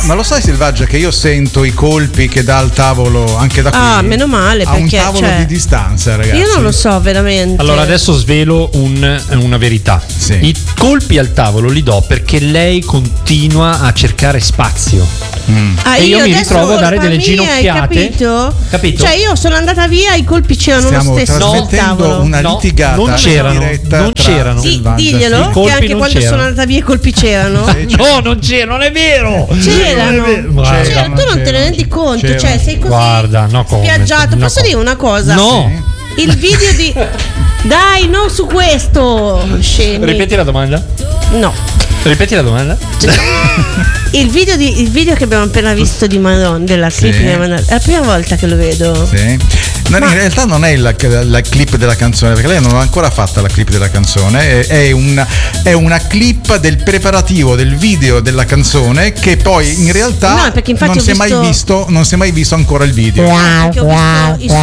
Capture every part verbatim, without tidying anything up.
Ma lo sai, Selvaggia, che io sento i colpi che dà al tavolo anche da qui? Ah, meno male, a perché un tavolo cioè, di distanza, ragazzi. Io non lo so veramente. Allora adesso svelo un, una verità. Sì. I colpi al tavolo li do perché lei continua a cercare spazio. Mm. Ah, e io, io mi adesso ritrovo a dare colpa delle mia, ginocchiate. hai capito? Capito? Cioè io sono andata via, i colpi c'erano Stiamo lo stesso sul trasmettendo tavolo. una No, litigata non c'erano, diretta non tra c'erano. Sì, Selvaggia, diglielo I che colpi anche non quando c'erano. sono andata via i colpi c'erano. No, non c'erano, non è vero. C'erano. Non è vero. Guarda. Cioè, tu non te ne rendi conto, c'erano. cioè sei così Guarda, no comment, spiaggiato. no Posso comment. dire una cosa? No. Il video di dai, non su questo, scemi. Ripeti la domanda? No. Ripeti la domanda? Il video, di, il video che abbiamo appena visto di Madonna, della clip Sì. di Madonna, è la prima volta che lo vedo. Sì. No, Ma- in realtà non è la, la clip della canzone, perché lei non ha ancora fatta la clip della canzone, è, è, un, è una clip del preparativo del video della canzone che poi in realtà No, perché infatti non ho si è mai visto- visto, non si è mai visto ancora il video. Perché ho visto i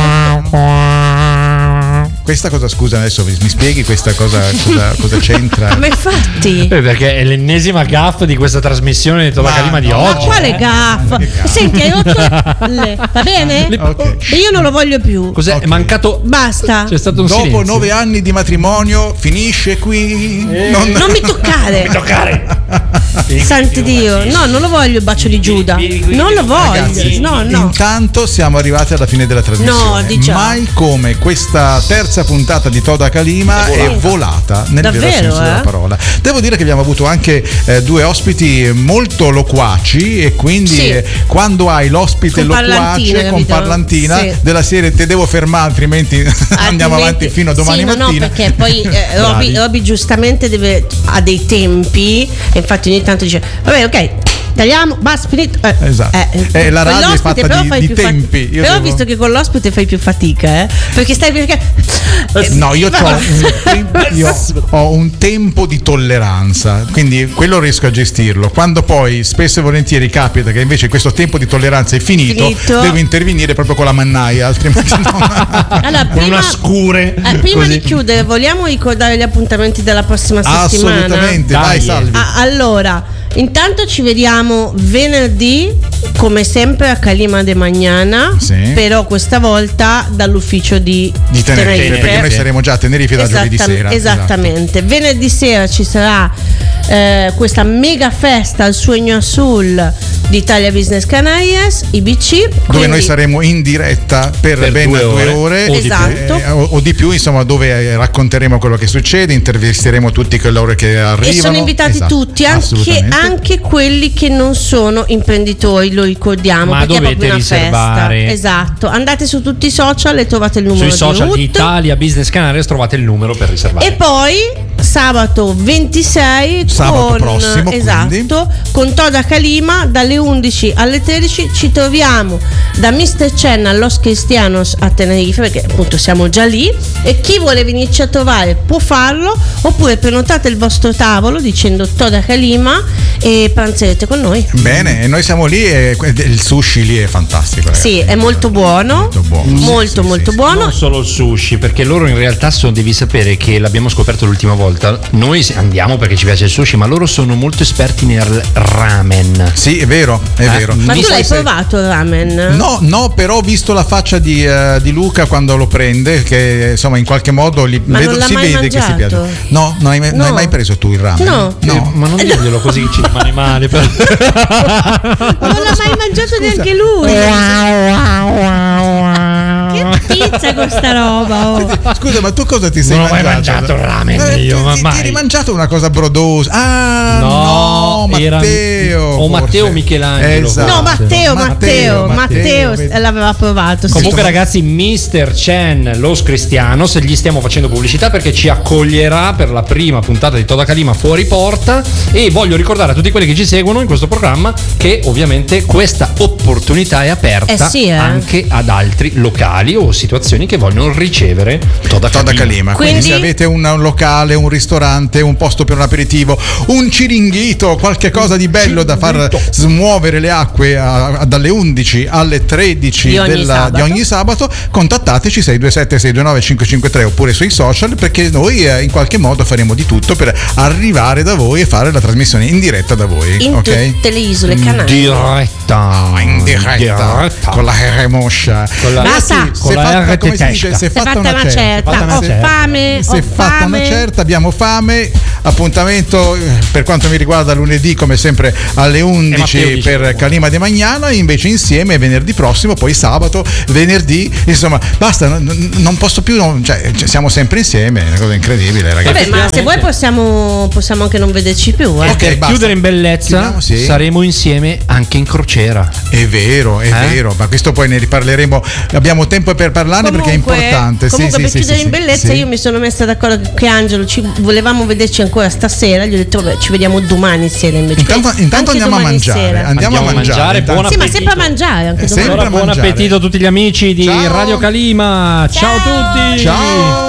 suoi- Questa cosa, scusa, adesso mi mi spieghi questa cosa, cosa, cosa c'entra? Ma infatti. Eh, perché è l'ennesima gaff di questa trasmissione di Toda Ma Calima di no. Ma oggi. quale gaffa? che gaffa. Senti, hai rotto le... Va bene? Ok. E io non lo voglio più. Cos'è? Ok. È mancato. Basta. C'è stato un Dopo silenzio. nove anni di matrimonio finisce qui. Non, Non mi toccare. Toccare. Santi Dio. No, non lo voglio il bacio di Giuda. Non lo voglio. Ragazzi, No, no. intanto siamo arrivati alla fine della trasmissione. No, diciamo. Mai come questa terza puntata di Toda Calima è volata, nel vero Davvero, senso eh? della parola. Devo dire che abbiamo avuto anche eh, due ospiti molto loquaci e quindi Sì. eh, quando hai l'ospite Con parlantina, loquace con capito? parlantina Sì. della serie te devo fermare altrimenti andiamo Altrimenti- avanti fino a domani sì, no, mattina. No, perché poi eh, Bravi. Roby, Roby giustamente deve, ha dei tempi e infatti ogni tanto dice vabbè, ok, tagliamo, basta, finito. Eh, Esatto. Eh, la con radio è l'ospite fatta però di- fai di più fat- tempi. Io Però ho devo- visto che con l'ospite fai più fatica, eh? Perché stai perché eh, No, io, c'ho un tempo, io ho un tempo di tolleranza, quindi quello riesco a gestirlo. Quando poi spesso e volentieri capita che invece questo tempo di tolleranza è finito, Finito. devo intervenire proprio con la mannaia, altrimenti no. Allora, Con prima, una scure. eh, prima Così. di chiudere, vogliamo ricordare gli appuntamenti della prossima settimana? Assolutamente, vai Dai. Salvi. Ah, allora, intanto ci vediamo venerdì, come sempre a Calima de Magnana, Sì. però questa volta dall'ufficio di, Di Tenerife, Tenerife. perché noi saremo già a Tenerife da giovedì Esattam- sera. Esattamente. Venerdì sera ci sarà eh, questa mega festa al Sueño Azul di Italia Business Canarias, I B C. Dove quindi- noi saremo in diretta per, Per ben due due ore. ore, O di Esatto. eh, o, o di più, insomma, dove eh, racconteremo quello che succede, intervisteremo tutti coloro che arrivano. E sono invitati Esatto, tutti, anche, assolutamente. anche quelli che non sono imprenditori, lo ricordiamo. Ma perché è dovete proprio una riservare. festa. Esatto, andate su tutti i social e trovate il numero Sui social di di Ruth. Italia Business Canarias trovate il numero per riservare. E poi sabato ventisei Sabato con, prossimo, esatto, quindi. con Toda Calima dalle undici alle tredici ci troviamo da mister Chen a Los Cristianos a Tenerife, perché appunto siamo già lì, e chi vuole venirci a trovare può farlo, oppure prenotate il vostro tavolo dicendo Toda Calima e pranzerete con noi. Bene, e noi siamo lì e il sushi lì è fantastico. Ragazzi. Sì, è molto buono, Molto buono. molto Sì, sì, molto sì, buono. Non solo il sushi, perché loro in realtà sono, devi sapere che l'abbiamo scoperto l'ultima volta. Noi andiamo perché ci piace il sushi, ma loro sono molto esperti nel ramen. Sì, è vero, è Eh, vero. Ma Mi tu sai l'hai se- provato il ramen? No, no, però ho visto la faccia di, eh, di Luca quando lo prende, che insomma in qualche modo li, Ma vedo, non l'ha si mai vede che si piace. mangiato? No, non hai, mai- non hai No. mai preso tu il ramen? No. Eh, ma non dirglielo così che ci rimane male. Per... Non l'ha mai mangiato neanche lui. Che pizza con sta roba, oh. Scusa, ma tu cosa ti sei Non ho mai mangiato? mangiato il ramen Eh, io, ti, ma ti, mai. ti eri mangiato una cosa brodosa. Ah, No, no, era- Matteo. o Matteo forse. Michelangelo, Esatto. No, Matteo, Matteo, Matteo, Matteo, vedi. l'aveva provato. Sì. Comunque ragazzi, mister Chen Los Cristianos, gli stiamo facendo pubblicità perché ci accoglierà per la prima puntata di Toda Calima fuori porta, e voglio ricordare a tutti quelli che ci seguono in questo programma che ovviamente questa opportunità è aperta Eh sì, eh. anche ad altri locali o situazioni che vogliono ricevere Toda Toda Calima. Calima. Quindi, Quindi- se avete un, un locale, un ristorante, un posto per un aperitivo, un ciringhito, qualche qualche cosa di bello da far smuovere le acque a, a, dalle undici alle tredici di ogni, della, di ogni sabato, contattateci sei due sette sei due nove cinque cinque tre oppure sui social, perché noi eh, in qualche modo faremo di tutto per arrivare da voi e fare la trasmissione in diretta da voi, in ok? tutte le isole canali. Diretta, in diretta, diretta. Con la R moscia. Con la, Basta. con se la fatta, R come si dice, tedesca. se Si è fatta una certa, fatta una ho certa. fame, Se ho fatta una fame. certa, abbiamo fame. Appuntamento eh, per quanto mi riguarda lunedì come sempre alle undici Matteo dice per che Calima de Magnana, invece insieme venerdì prossimo, poi sabato, venerdì, insomma basta, non, non posso più, non- cioè, cioè, siamo sempre insieme, è una cosa incredibile, ragazzi. Vabbè, ma se vuoi possiamo, possiamo anche non vederci più, eh. Ok, Per basta. chiudere in bellezza, Chiudiamo, sì. saremo insieme anche in crociera. È vero, è Eh? vero, ma questo poi ne riparleremo, abbiamo tempo per parlarne perché è importante. Comunque, sì, per sì, chiudere sì, in sì, bellezza, sì. io mi sono messa d'accordo che Angelo ci volevamo vederci ancora stasera. Gli ho detto, vabbè, ci vediamo domani sera invece. Intanto, intanto Anche andiamo a domani mangiare, sera. andiamo, a mangiare. buon intanto- Sì, ma appetito. sempre a mangiare anche Eh, domani. sempre Allora, a buon mangiare. appetito a tutti gli amici di Ciao. Radio Calima. Ciao, Ciao. a tutti. Ciao.